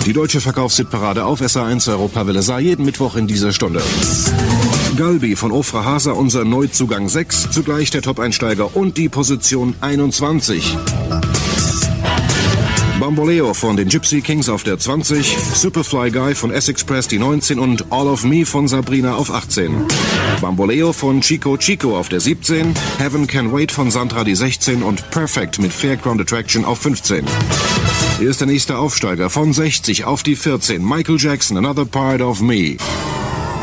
Die deutsche Verkaufshitparade auf SA1 Europawelle Saar jeden Mittwoch in dieser Stunde. Galbi von Ofra Hasa, unser Neuzugang 6, zugleich der Top-Einsteiger und die Position 21. Bamboleo von den Gypsy Kings auf der 20, Superfly Guy von Essex Press die 19 und All of Me von Sabrina auf 18. Bamboleo von Chico Chico auf der 17, Heaven Can Wait von Sandra die 16 und Perfect mit Fairground Attraction auf 15. Hier ist der nächste Aufsteiger von 60 auf die 14, Michael Jackson, Another Part of Me.